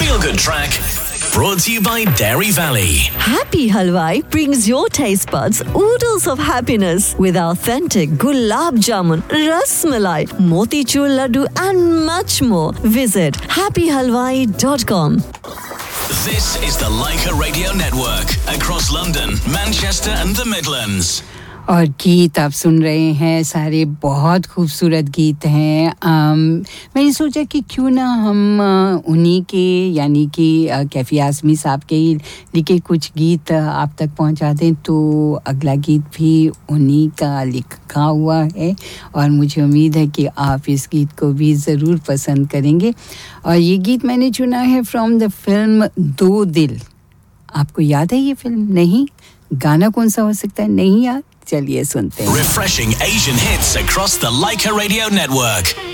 feel-good track brought to you by Dairy Valley. Happy Halwai brings your taste buds oodles of happiness with authentic gulab jamun, ras malai, motichur laddu and much more. Visit happyhalwai.com. This is the Leica Radio Network across London, Manchester and the Midlands. और गीत आप सुन रहे हैं सारे बहुत खूबसूरत गीत हैं मैंने सोचा कि क्यों ना हम उन्हीं के यानी कि कैफी आज़मी साहब के लिखे कुछ गीत आप तक पहुंचा दें तो अगला गीत भी उन्हीं का लिखा हुआ है और मुझे उम्मीद है कि आप इस गीत को भी ज़रूर पसंद करेंगे और ये गीत मैंने चुना है फ्रॉम द फिल्म दो दिल आपको याद है ये फिल्म नहीं गाना कौन सा हो सकता है नहीं याद चलिए सुनते हैं Refreshing Asian hits across the Leica Radio Network.